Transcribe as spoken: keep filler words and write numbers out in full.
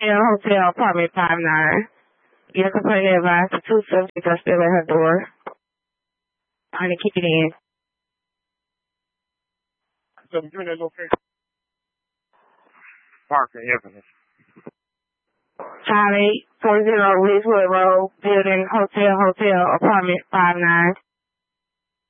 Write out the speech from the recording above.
Yeah, hotel apartment five nine. Your complaint advised the two subjects are still at her door. Trying to kick it in. So you're in that location. Parker Evans. Charlie, four zero Ridgewood Road, building, hotel, hotel, apartment five nine.